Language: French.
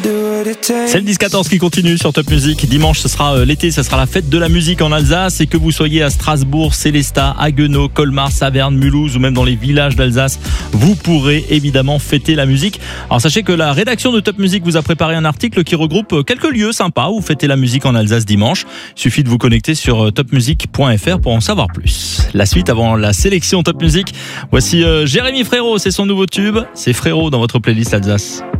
C'est le 10-14 qui continue sur Top Music. Dimanche, ce sera l'été, ce sera la fête de la musique en Alsace. Et que vous soyez à Strasbourg, Sélestat, Haguenau, Colmar, Saverne, Mulhouse ou même dans les villages d'Alsace, vous pourrez évidemment fêter la musique. Alors sachez que la rédaction de Top Music vous a préparé un article qui regroupe quelques lieux sympas où fêter la musique en Alsace dimanche. Il suffit de vous connecter sur topmusic.fr pour en savoir plus. La suite avant la sélection Top Music. Voici Jérémy Frérot, c'est son nouveau tube. C'est Frérot dans votre playlist Alsace.